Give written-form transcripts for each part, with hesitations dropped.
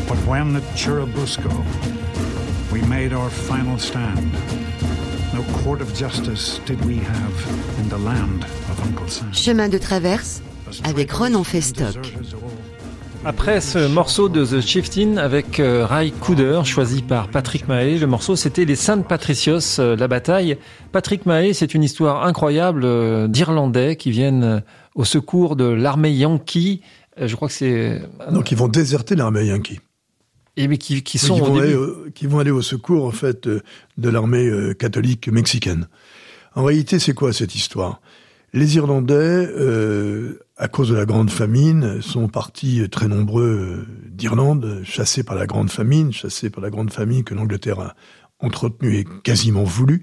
But when at Churubusco we made our final stand, no court of justice did we have in the land of Uncle Sam. Chemin de traverse avec Ronan Festock. Après ce morceau de The Chieftain avec Ray Cooder, choisi par Patrick Mahé, le morceau c'était les Saintes Patricios, la bataille. Patrick Mahé, c'est une histoire incroyable d'Irlandais qui viennent au secours de l'armée Yankee. Je crois que c'est... Donc ils vont déserter l'armée Yankee. Et mais qui vont aller au secours en fait de l'armée catholique mexicaine. En réalité, c'est quoi cette histoire ? Les Irlandais, à cause de la Grande Famine, sont partis très nombreux d'Irlande, chassés par la Grande Famine que l'Angleterre a entretenue et quasiment voulu.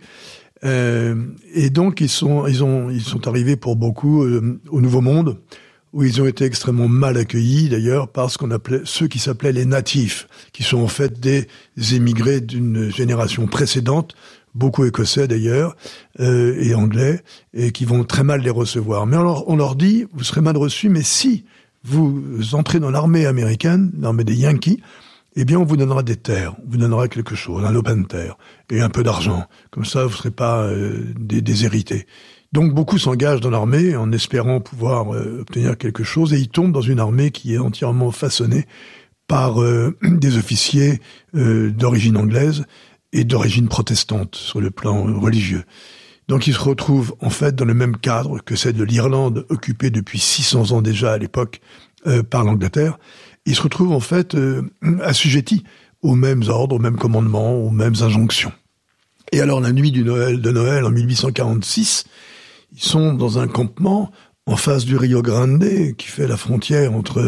Et donc ils sont arrivés pour beaucoup au Nouveau Monde, où ils ont été extrêmement mal accueillis, d'ailleurs, par ceux qui s'appelaient les natifs, qui sont en fait des émigrés d'une génération précédente, beaucoup écossais d'ailleurs, et anglais, et qui vont très mal les recevoir. Mais alors, on leur dit, vous serez mal reçus, mais si vous entrez dans l'armée américaine, l'armée des Yankees, eh bien, on vous donnera des terres, on vous donnera quelque chose, un lopin de terre, et un peu d'argent. Comme ça, vous ne serez pas déshérités. Donc beaucoup s'engagent dans l'armée en espérant pouvoir obtenir quelque chose, et ils tombent dans une armée qui est entièrement façonnée par des officiers d'origine anglaise et d'origine protestante sur le plan religieux. Donc ils se retrouvent en fait dans le même cadre que celle de l'Irlande, occupée depuis 600 ans déjà à l'époque par l'Angleterre. Ils se retrouvent en fait assujettis aux mêmes ordres, aux mêmes commandements, aux mêmes injonctions. Et alors la nuit de Noël en 1846, ils sont dans un campement en face du Rio Grande, qui fait la frontière entre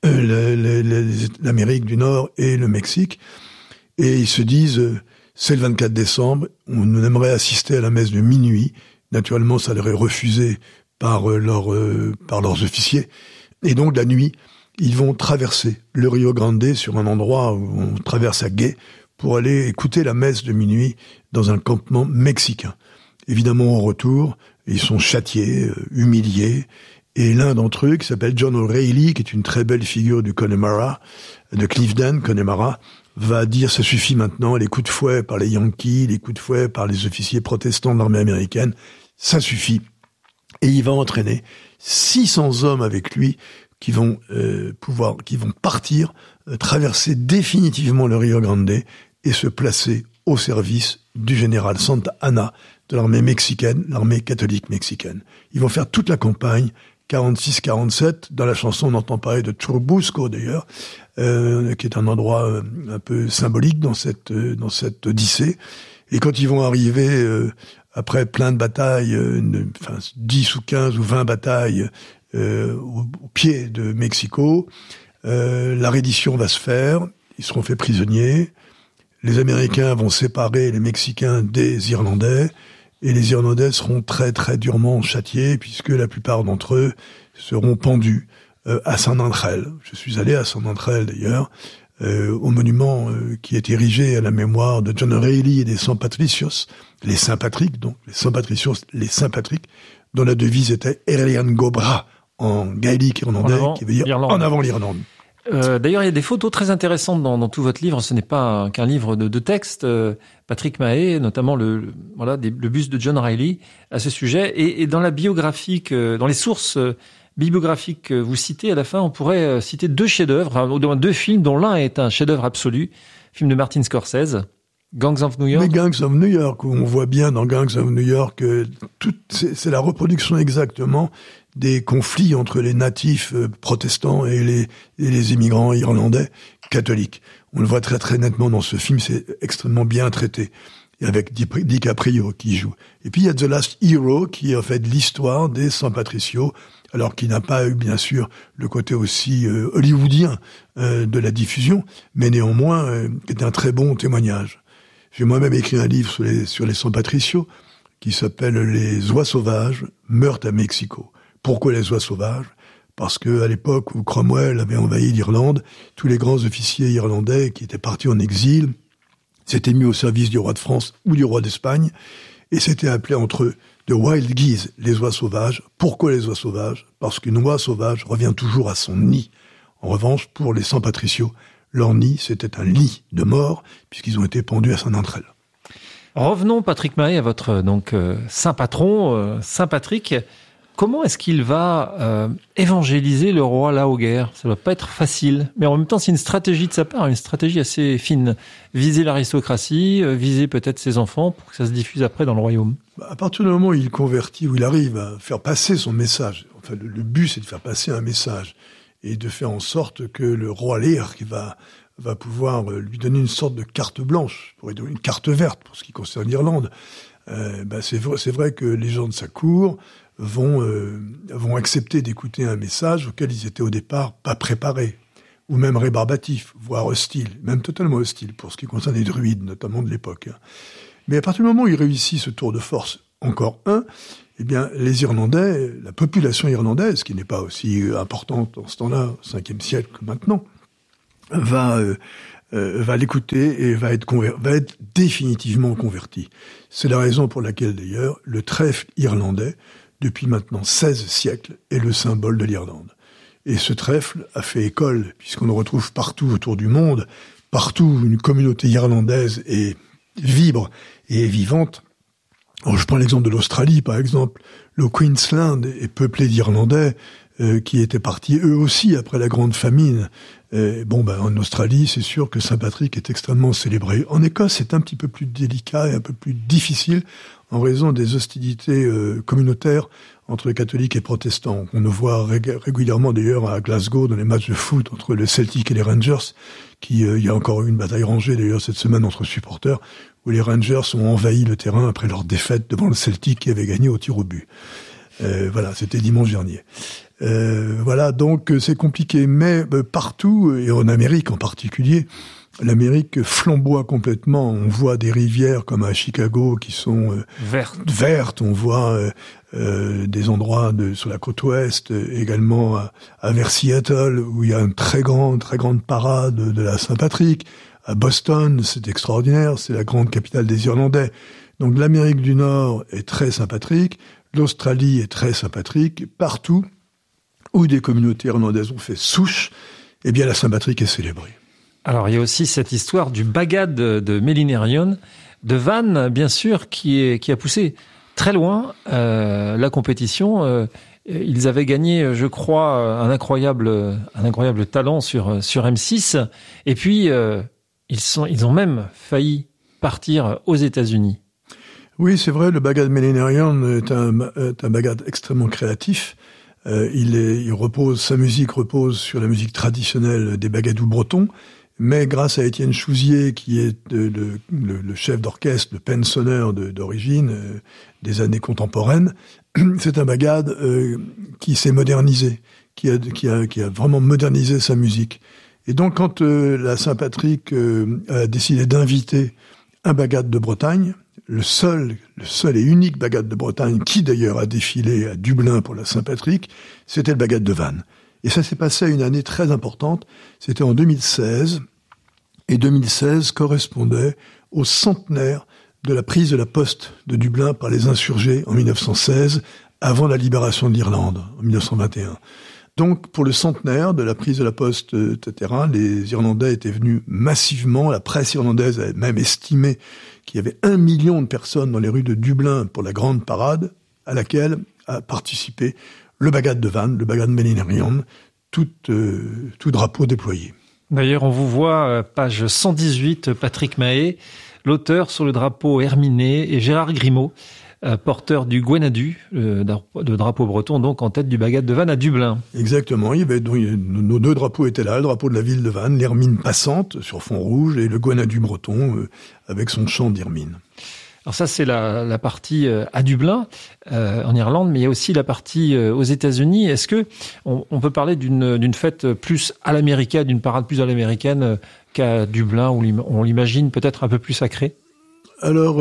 l'Amérique du Nord et le Mexique. Et ils se disent, c'est le 24 décembre, on aimerait assister à la messe de minuit. Naturellement, ça leur est refusé par leurs officiers. Et donc, la nuit, ils vont traverser le Rio Grande sur un endroit où on traverse à gué pour aller écouter la messe de minuit dans un campement mexicain. Évidemment, au retour, ils sont châtiés, humiliés, et l'un d'entre eux, qui s'appelle John O'Reilly, qui est une très belle figure du Connemara, de Clevedon, Connemara, va dire « ça suffit maintenant, les coups de fouet par les Yankees, les coups de fouet par les officiers protestants de l'armée américaine, ça suffit ». Et il va entraîner 600 hommes avec lui qui vont partir, traverser définitivement le Rio Grande et se placer au service du général Santa Anna de l'armée mexicaine, l'armée catholique mexicaine. Ils vont faire toute la campagne, 46-47. Dans la chanson, on entend parler de Churubusco, d'ailleurs, qui est un endroit un peu symbolique dans cette odyssée. Et quand ils vont arriver, après plein de batailles, 10 ou 15 ou 20 batailles au pied de Mexico, la reddition va se faire, ils seront faits prisonniers. Les Américains vont séparer les Mexicains des Irlandais, et les Irlandais seront très très durement châtiés, puisque la plupart d'entre eux seront pendus à San Andrés. Je suis allé à San Andrés d'ailleurs, au monument qui est érigé à la mémoire de John O'Reilly et des Saints Patricios, les Saints Patrick, donc les Saints Patricios, les Saints Patrick, dont la devise était Erian Gobra en gaélique irlandais, qui veut dire l'Irlande. En avant l'Irlande. D'ailleurs, il y a des photos très intéressantes dans tout votre livre. Ce n'est pas qu'un livre de texte. Patrick Mahé, notamment le buste de John O'Reilly à ce sujet. Et dans la biographique, dans les sources bibliographiques que vous citez à la fin, on pourrait citer deux chefs-d'œuvre, enfin, au moins deux films, dont l'un est un chef-d'œuvre absolu, film de Martin Scorsese, Gangs of New York. Mais Gangs of New York, où on voit bien dans Gangs of New York, c'est la reproduction exactement des conflits entre les natifs protestants et les immigrants irlandais catholiques. On le voit très très nettement dans ce film, c'est extrêmement bien traité, et avec DiCaprio qui joue. Et puis il y a The Last Hero, qui est en fait l'histoire des San Patricio, alors qu'il n'a pas eu bien sûr le côté aussi hollywoodien de la diffusion, mais néanmoins qui est un très bon témoignage. J'ai moi-même écrit un livre sur les San Patricio, qui s'appelle Les oies sauvages meurent à Mexico. Pourquoi les oies sauvages ? Parce que à l'époque où Cromwell avait envahi l'Irlande, tous les grands officiers irlandais qui étaient partis en exil s'étaient mis au service du roi de France ou du roi d'Espagne et s'étaient appelés entre eux de wild geese, les oies sauvages. Pourquoi les oies sauvages ? Parce qu'une oie sauvage revient toujours à son nid. En revanche, pour les San Patricio, Leur nid, c'était un lit de mort, puisqu'ils ont été pendus à Saint-Andrel. Revenons, Patrick Mahé, à votre saint patron, Saint Patrick. Comment est-ce qu'il va évangéliser le roi Laoguerre ? Ça ne va pas être facile, mais en même temps, c'est une stratégie de sa part, une stratégie assez fine. Viser l'aristocratie, viser peut-être ses enfants pour que ça se diffuse après dans le royaume. À partir du moment où il convertit, où il arrive à faire passer son message, enfin le but c'est de faire passer un message et de faire en sorte que le roi Lear qui va pouvoir lui donner une sorte de carte blanche, pour lui donner une carte verte pour ce qui concerne l'Irlande. C'est vrai que les gens de sa cour vont accepter d'écouter un message auquel ils étaient au départ pas préparés, ou même rébarbatifs, voire hostiles, même totalement hostiles pour ce qui concerne les druides, notamment de l'époque. Mais à partir du moment où il réussit ce tour de force, encore un, eh bien, les Irlandais, la population irlandaise, qui n'est pas aussi importante en ce temps-là, au 5e siècle que maintenant, va l'écouter et va être définitivement converti. C'est la raison pour laquelle, d'ailleurs, le trèfle irlandais, depuis maintenant 16 siècles, est le symbole de l'Irlande. Et ce trèfle a fait école, puisqu'on le retrouve partout autour du monde, partout où une communauté irlandaise vibre et est vivante. Alors, je prends l'exemple de l'Australie, par exemple. Le Queensland est peuplé d'Irlandais qui étaient partis eux aussi après la grande famine. En Australie, c'est sûr que Saint-Patrick est extrêmement célébré. En Écosse, c'est un petit peu plus délicat et un peu plus difficile en raison des hostilités communautaires entre catholiques et protestants. On le voit régulièrement d'ailleurs à Glasgow dans les matchs de foot entre le Celtic et les Rangers, il y a encore eu une bataille rangée d'ailleurs cette semaine entre supporters, où les Rangers ont envahi le terrain après leur défaite devant le Celtic qui avait gagné au tir au but. C'était dimanche dernier. Donc c'est compliqué, mais partout, et en Amérique en particulier, l'Amérique flamboie complètement. On voit des rivières comme à Chicago qui sont vertes. On voit des endroits sur la côte ouest, également vers Seattle, où il y a une très grande parade de la Saint-Patrick. À Boston, c'est extraordinaire, c'est la grande capitale des Irlandais. Donc l'Amérique du Nord est très Saint-Patrick, l'Australie est très Saint-Patrick, partout où des communautés irlandaises ont fait souche, eh bien la Saint-Patrick est célébrée. Alors il y a aussi cette histoire du bagad de Mélinérion, de Vannes, bien sûr, qui a poussé très loin la compétition. Ils avaient gagné, je crois, un incroyable talent sur M6. Et puis ils ont même failli partir aux États-Unis. Oui, c'est vrai. Le bagad de Mélinérion est un bagad extrêmement créatif. Sa musique repose sur la musique traditionnelle des bagadous bretons. Mais grâce à Étienne Chouzier, qui est le chef d'orchestre, le pensonneur d'origine des années contemporaines, c'est un bagad qui s'est modernisé, qui a vraiment modernisé sa musique. Et donc, quand la Saint-Patrick a décidé d'inviter un bagad de Bretagne, le seul et unique bagad de Bretagne, qui d'ailleurs a défilé à Dublin pour la Saint-Patrick, c'était le bagad de Vannes. Et ça s'est passé à une année très importante, c'était en 2016, et 2016 correspondait au centenaire de la prise de la poste de Dublin par les insurgés en 1916, avant la libération de l'Irlande, en 1921. Donc, pour le centenaire de la prise de la poste, etc., les Irlandais étaient venus massivement, la presse irlandaise avait même estimé qu'il y avait 1 million de personnes dans les rues de Dublin pour la grande parade, à laquelle a participé le bagad de Vannes, le bagad de Mélinérion, tout drapeau déployé. D'ailleurs, on vous voit, page 118, Patrick Mahé, l'auteur sur le drapeau herminé, et Gérard Grimaud, porteur du Gwenadu, le drapeau breton, donc en tête du bagad de Vannes à Dublin. Exactement, nos 2 drapeaux étaient là, le drapeau de la ville de Vannes, l'hermine passante sur fond rouge, et le Gwenadu breton avec son chant d'hermine. Alors ça, c'est la partie à Dublin, en Irlande, mais il y a aussi la partie aux États-Unis. Est-ce que on peut parler d'une fête plus à l'américaine, d'une parade plus à l'américaine qu'à Dublin, où on l'imagine peut-être un peu plus sacrée ? Alors,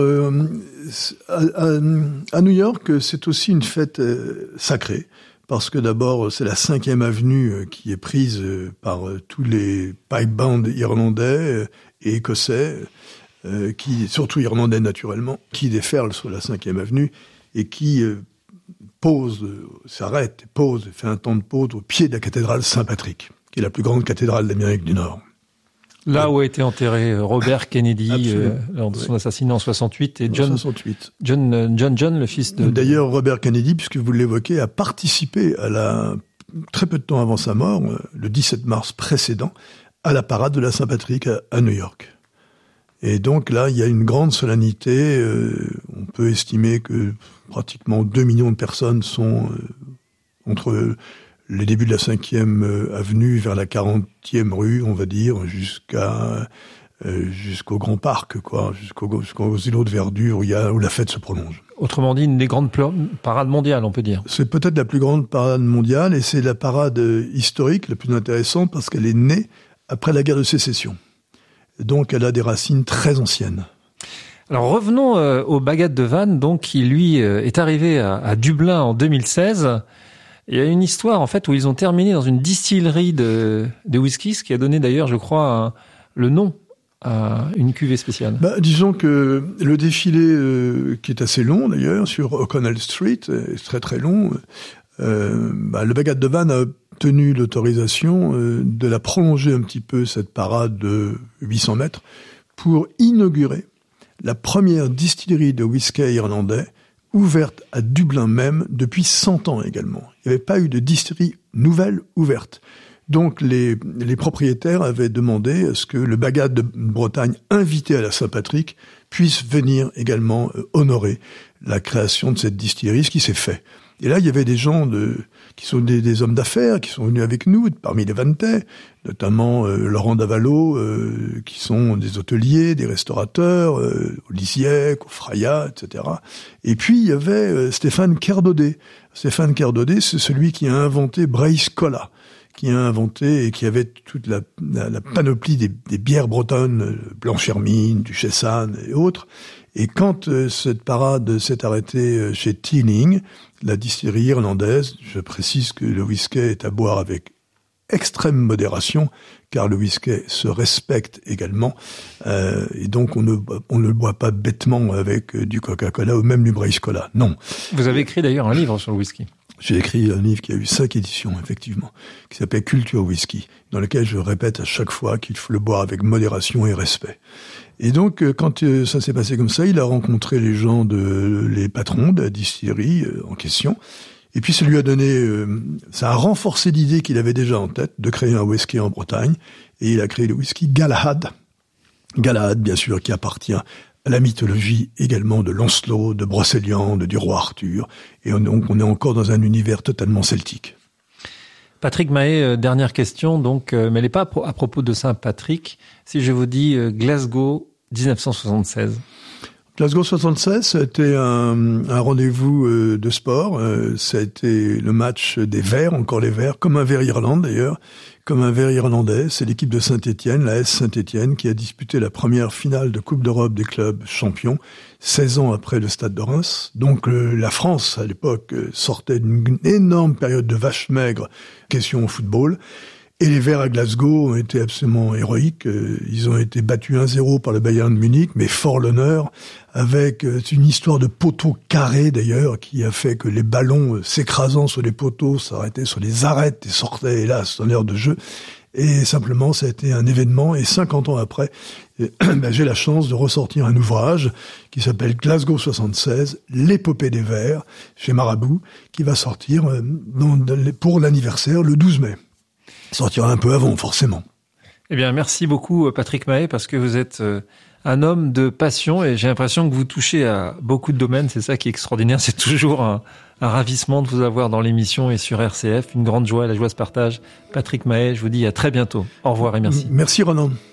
à New York, c'est aussi une fête sacrée, parce que d'abord, c'est la 5e avenue qui est prise par tous les pipe bands irlandais et écossais, surtout irlandais naturellement, qui déferlent sur la 5e avenue et qui fait un temps de pause au pied de la cathédrale Saint-Patrick, qui est la plus grande cathédrale d'Amérique du Nord. Là où a été enterré Robert Kennedy lors de son assassinat en 68 et John, le fils de... D'ailleurs, Robert Kennedy, puisque vous l'évoquez, a participé très peu de temps avant sa mort, le 17 mars précédent, à la parade de la Saint-Patrick à New York. Et donc là, il y a une grande solennité. On peut estimer que pratiquement 2 millions de personnes sont entre les débuts de la 5e avenue vers la 40e rue, on va dire, jusqu'au Grand Parc, quoi, jusqu'aux îlots de verdure où la fête se prolonge. Autrement dit, une des grandes parades mondiales, on peut dire. C'est peut-être la plus grande parade mondiale et c'est la parade historique la plus intéressante parce qu'elle est née après la guerre de sécession. Donc elle a des racines très anciennes. Alors revenons au Bagad de Vannes, donc qui lui est arrivé à Dublin en 2016. Il y a une histoire en fait où ils ont terminé dans une distillerie de whisky, ce qui a donné d'ailleurs, je crois, le nom à une cuvée spéciale. Disons que le défilé, qui est assez long d'ailleurs, sur O'Connell Street, est très très long, le Bagad de Vannes a obtenu l'autorisation de la prolonger un petit peu, cette parade de 800 mètres, pour inaugurer la première distillerie de whisky irlandais ouverte à Dublin même depuis 100 ans également. Il n'y avait pas eu de distillerie nouvelle ouverte. Donc les propriétaires avaient demandé à ce que le Bagad de Bretagne, invité à la Saint-Patrick, puisse venir également honorer la création de cette distillerie, ce qui s'est fait. Et là, il y avait des gens qui sont des hommes d'affaires qui sont venus avec nous, parmi les Vannetais, notamment Laurent Davalo, qui sont des hôteliers, des restaurateurs, au Lisiec, au Fraya, etc. Et puis, il y avait Stéphane Kerdaudet. Stéphane Kerdaudet, c'est celui qui a inventé Brace Cola, qui a inventé et qui avait toute la panoplie des bières bretonnes, Blanche-Hermine, Duchesse Anne et autres. Et quand cette parade s'est arrêtée chez Teeling, la distillerie irlandaise, je précise que le whisky est à boire avec extrême modération, car le whisky se respecte également, et donc on ne le boit pas bêtement avec du Coca-Cola ou même du Brace Cola. Non. Vous avez écrit d'ailleurs un livre sur le whisky. J'ai écrit un livre qui a eu 5 éditions, effectivement, qui s'appelle Culture Whisky, dans lequel je répète à chaque fois qu'il faut le boire avec modération et respect. Et donc, quand ça s'est passé comme ça, il a rencontré les patrons de la distillerie en question. Et puis, ça lui a donné, ça a renforcé l'idée qu'il avait déjà en tête de créer un whisky en Bretagne. Et il a créé le whisky Galahad. Galahad, bien sûr, qui appartient à la mythologie également de Lancelot, de Brocéliande, du roi Arthur. Et donc, on est encore dans un univers totalement celtique. Patrick Mahé, dernière question, donc, mais elle n'est pas à propos de Saint-Patrick. Si je vous dis Glasgow 1976. Glasgow 76, ça a été un rendez-vous de sport. Ça a été le match des Verts, encore les Verts, comme un Vert Irlande d'ailleurs, comme un Vert irlandais. C'est l'équipe de Saint-Étienne, la S Saint-Étienne, qui a disputé la première finale de Coupe d'Europe des clubs champions, 16 ans après le Stade de Reims. Donc la France, à l'époque, sortait d'une énorme période de vache maigre, question au football. Et les Verts à Glasgow ont été absolument héroïques. Ils ont été battus 1-0 par le Bayern de Munich, mais fort l'honneur, avec une histoire de poteaux carrés d'ailleurs, qui a fait que les ballons s'écrasant sur les poteaux s'arrêtaient sur les arêtes et sortaient, hélas, en heure de jeu. Et simplement, ça a été un événement. Et 50 ans après, j'ai la chance de ressortir un ouvrage qui s'appelle Glasgow 76, l'épopée des Verts, chez Marabout, qui va sortir pour l'anniversaire le 12 mai. Il sortira un peu avant, forcément. Eh bien, merci beaucoup, Patrick Mahé, parce que vous êtes un homme de passion et j'ai l'impression que vous touchez à beaucoup de domaines. C'est ça qui est extraordinaire. C'est toujours un ravissement de vous avoir dans l'émission et sur RCF. Une grande joie, la joie se partage. Patrick Mahé, je vous dis à très bientôt. Au revoir et merci. Merci, Ronan.